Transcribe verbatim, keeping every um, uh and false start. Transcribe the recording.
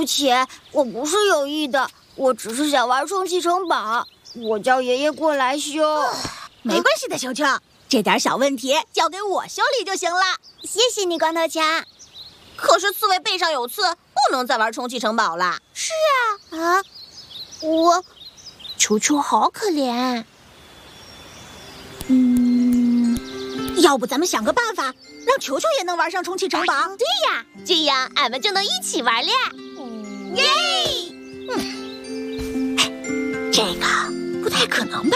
不起，我不是有意的，我只是想玩充气城堡。我叫爷爷过来修。 没关系的，球球，这点小问题交给我修理就行了。 谢谢你，光头强。 可是刺猬背上有刺，不能再玩充气城堡了。 是啊，啊，我， 球球好可怜。嗯，要不咱们想个办法，让球球也能玩上充气城堡？ 对呀，这样俺们就能一起玩了。 耶！嗯，这个不太可能吧？